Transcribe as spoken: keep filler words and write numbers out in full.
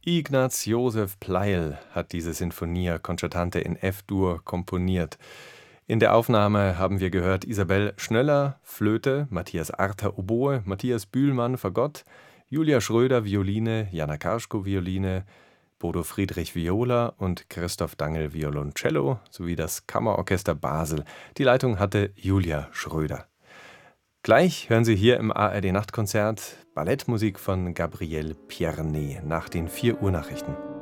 Ignaz Josef Pleyel hat diese Sinfonia Concertante in F-Dur komponiert. In der Aufnahme haben wir gehört Isabel Schnöller, Flöte, Matthias Arter, Oboe, Matthias Bühlmann, Fagott, Julia Schröder, Violine, Jana Karschko, Violine, Bodo Friedrich, Viola und Christoph Dangel, Violoncello, sowie das Kammerorchester Basel. Die Leitung hatte Julia Schröder. Gleich hören Sie hier im A R D-Nachtkonzert Ballettmusik von Gabriel Pierné nach den vier Uhr Nachrichten.